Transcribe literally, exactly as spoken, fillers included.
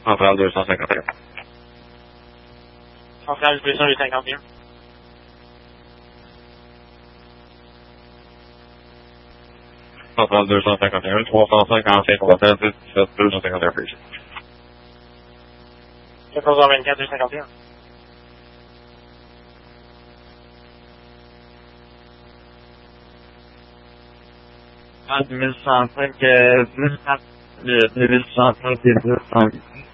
Centrale deux cent cinquante et un. Centrale deux cent cinquante et un. Centrale deux cent cinquante et un, trois cent cinquante-cinq trois cent dix-sept, deux cent cinquante et un Freeze. quatorze heures vingt-quatre, deux cent cinquante et un. deux mille cent cinq, dix, deux mille cent cinq et deux cent